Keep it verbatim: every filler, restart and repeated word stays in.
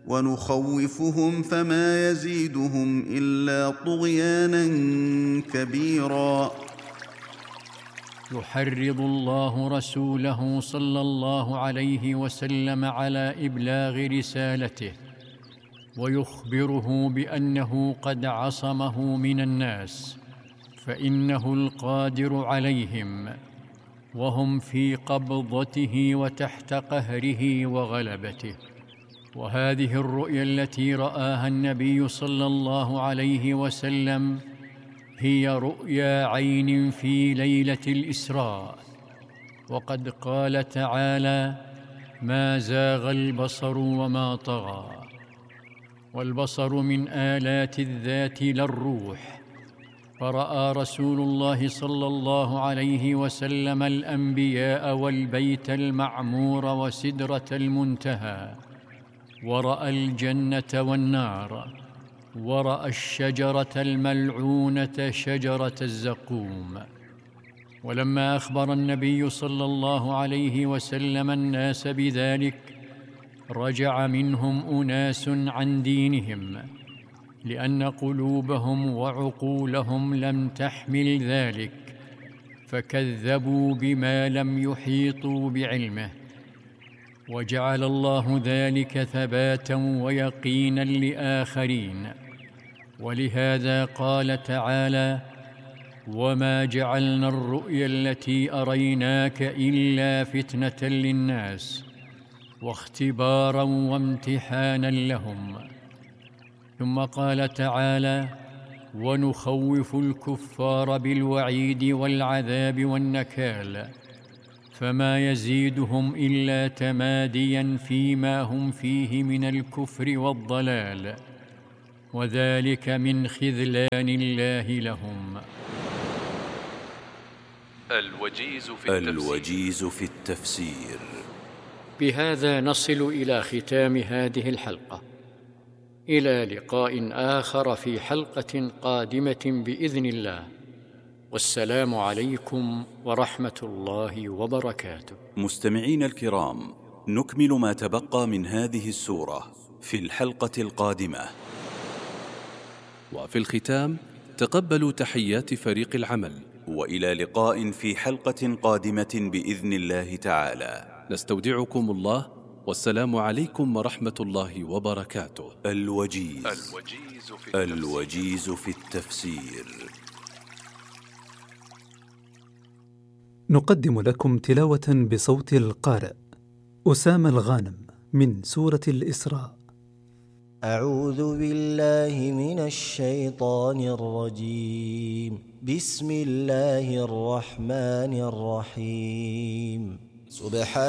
ونخوفهم فما يزيدهم إلا طغيانا كبيرا. يحرض الله رسوله صلى الله عليه وسلم على إبلاغ رسالته، ويخبره بأنه قد عصمه من الناس، فإنه القادر عليهم، وهم في قبضته وتحت قهره وغلبته. وهذه الرؤيا التي رآها النبي صلى الله عليه وسلم هي رؤيا عين في ليلة الإسراء. وقد قال تعالى: ما زاغ البصر وما طغى. والبصر من آلات الذات لا الروح، فرأى رسول الله صلى الله عليه وسلم الأنبياء والبيت المعمور وسدرة المنتهى، ورأى الجنة والنار، ورأى الشجرة الملعونة شجرة الزقوم. ولما أخبر النبي صلى الله عليه وسلم الناس بذلك، رجع منهم أناس عن دينهم، لأن قلوبهم وعقولهم لم تحمل ذلك، فكذبوا بما لم يحيطوا بعلمه. وجعل الله ذلك ثباتا ويقينا لآخرين. ولهذا قال تعالى: وما جعلنا الرؤيا التي أريناك إلا فتنة للناس واختبارا وامتحانا لهم. ثم قال تعالى: ونخوف الكفار بالوعيد والعذاب والنكال، فما يزيدهم إلا تماديا فيما هم فيه من الكفر والضلال، وذلك من خذلان الله لهم. الوجيز في التفسير, الوجيز في التفسير. بهذا نصل إلى ختام هذه الحلقة، إلى لقاء آخر في حلقة قادمة بإذن الله، والسلام عليكم ورحمة الله وبركاته. مستمعين الكرام، نكمل ما تبقى من هذه السورة في الحلقة القادمة. وفي الختام تقبلوا تحيات فريق العمل، وإلى لقاء في حلقة قادمة بإذن الله تعالى. نستودعكم الله، والسلام عليكم ورحمة الله وبركاته. الوجيز, الوجيز, في, التفسير. الوجيز في التفسير. نقدم لكم تلاوة بصوت القارئ أسامة الغانم من سورة الإسراء. أعوذ بالله من الشيطان الرجيم. بسم الله الرحمن الرحيم. سبحان